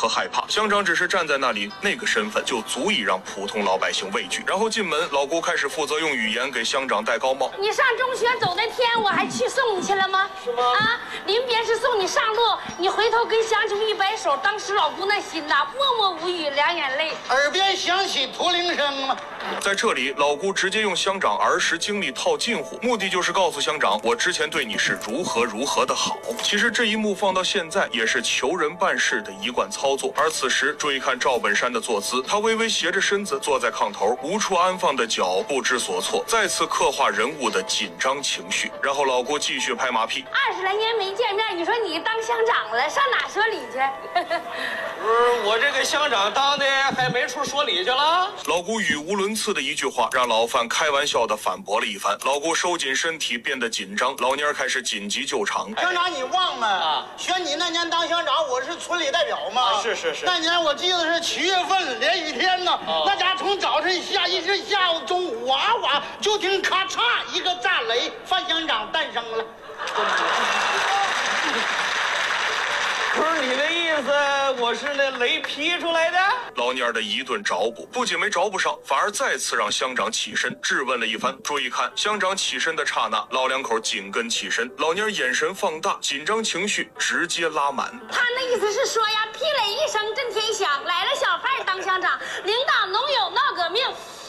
和害怕。乡长只是站在那里，那个身份就足以让普通老百姓畏惧。然后进门，老姑开始负责用语言给乡长戴高帽。 你上中学走那天，我还去送你去了吗？ 是吗？ 啊，临别是送你上路，你回头跟乡亲们一摆手，当时老姑那心呐，默默无语，两眼泪。 耳边响起驼铃声嘛。 在这里，老姑直接用乡长儿时经历套近乎，目的就是告诉乡长，我之前对你是如何的好。其实这一幕放到现在，也是求人办事的一贯操作。而此时注意看赵本山的坐姿，他微微斜着身子坐在炕头，无处安放的脚不知所措，再次刻画人物的紧张情绪。然后老姑继续拍马屁 ，20来年没见面，你说你当乡长了，上哪说理去？ 不是我这个乡长当的还没处说理去了。 老姑语无伦次的一句话，让老范开玩笑的反驳了一番。老姑收紧身体，变得紧张，老蔫开始紧急救场。 乡长，你忘了啊？ 选你那年当乡长，我是村里代表嘛。 是。 那年我记得是7月份连雨天呢，那家从早晨下一直下午中午，哇哇，就听咔嚓一个炸雷，范乡长诞生了。 不是你的意思，我是那雷劈出来的？ 老蔫的一顿找补，不仅没找不上，反而再次让乡长起身质问了一番。注意看，乡长起身的刹那，老两口紧跟起身，老蔫眼神放大，紧张情绪直接拉满。 他那意思是说呀，霹雷一声震天响，来了小范当乡长，领导农友闹革命。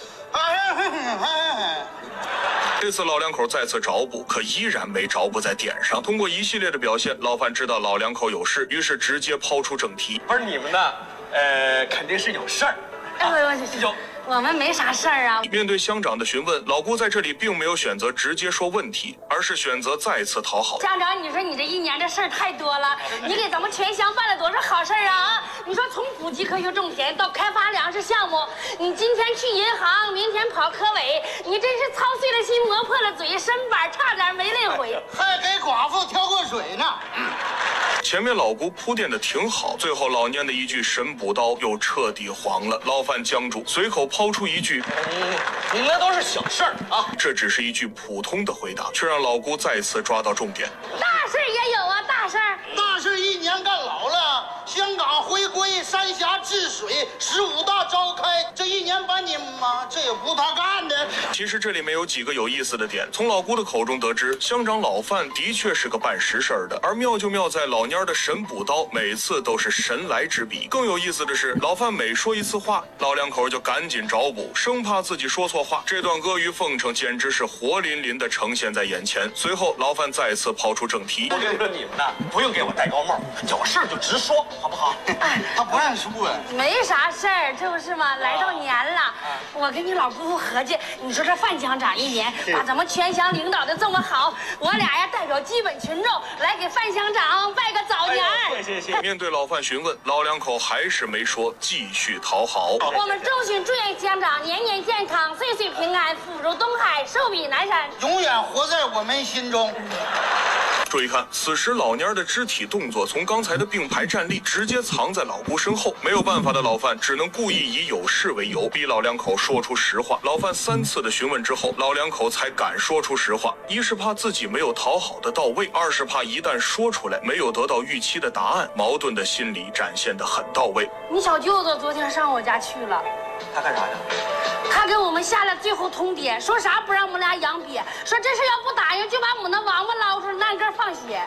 这次老两口再次找补，可依然没找补在点上。通过一系列的表现，老范知道老两口有事，于是直接抛出正题。 不是你们呢？肯定是有事儿。 我们没啥事儿啊。 面对乡长的询问，老姑在这里并没有选择直接说问题，而是选择再次讨好。 乡长，你说你这一年这事儿太多了，你给咱们全乡办了多少好事儿啊？你说从普及科学种田到开发粮食项目，你今天去银行，明天跑科委，你真是操碎了心，磨破了嘴，身板差点没累毁， 还给寡妇挑过水呢。 前面老姑铺垫的挺好，最后老蔫的一句神补刀又彻底黄了。老范僵住，随口抛出一句：“ 你那都是小事儿啊。” 这只是一句普通的回答，却让老姑再次抓到重点。 大事也有啊，大事儿。 大事1年干老了，香港回归，三峡治水，15大召开，这1年半年嘛，这也不是他干的。 其实这里面有几个有意思的点。从老姑的口中得知，乡长老范的确是个办实事的，而妙就妙在老蔫的神补刀每次都是神来之笔。更有意思的是，老范每说一次话，老两口就赶紧找补，生怕自己说错话。这段阿谀奉承简直是活淋淋的呈现在眼前。随后老范再次抛出正题：“ 我跟你说，你们呢不用给我戴高帽，有事就直说，好不好？” 他不让说啊。 没啥事儿，这不是吗？来到年了，我跟你老姑父合计，你说这范乡长一年把咱们全乡领导的这么好，我俩呀代表基本群众来给范乡长拜个早年。 谢。 面对老范询问，老两口还是没说，继续讨好。 我们衷心祝愿乡长年年健康，岁岁平安，福如东海，寿比南山， 永远活在我们心中。 注意看，此时老蔫的肢体动作从刚才的并排站立，直接藏在老姑身后。没有办法的老范只能故意以有事为由，逼老两口说出实话。老范3次的询问之后，老两口才敢说出实话。一是怕自己没有讨好的到位，二是怕一旦说出来没有得到预期的答案，矛盾的心理展现得很到位。 你小舅子昨天上我家去了， 他干啥呀？ 他给我们下了最后通牒，说啥不让我们俩养鳖，说这事要不答应就把我们那王八捞出来，按个放血。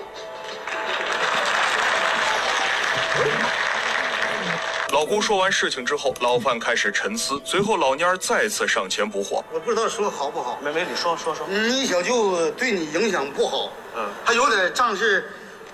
老姑说完事情之后，老范开始沉思，随后老蔫再次上前补火。 我不知道说好不好。 没，你说。 你小舅对你影响不好，他有点仗势，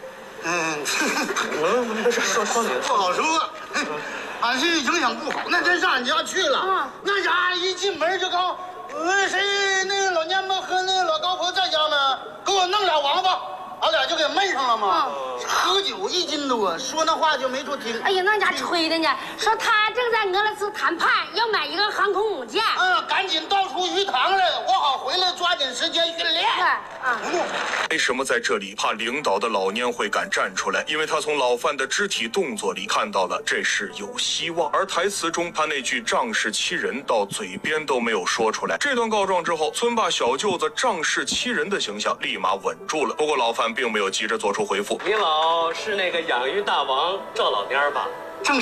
说你不好说。俺是影响不好，那天上俺家去了，那家一进门就告，谁那个老蔫子和那个老高婆在家呢？给我弄俩王八，俺俩就给闷上了嘛。喝酒1斤多，说那话就没处听。 哎呀，那家吹的呢，说他正在俄罗斯谈判，要买一个航空母舰。 赶紧倒出鱼塘来，我好回来抓紧时间训练。 为什么在这里怕领导的老蔫会敢站出来？因为他从老范的肢体动作里看到了这事有希望，而台词中他那句仗势欺人到嘴边都没有说出来。这段告状之后，村霸小舅子仗势欺人的形象立马稳住了。不过老范并没有急着做出回复。 你老是那个养鱼大王赵老蔫吧？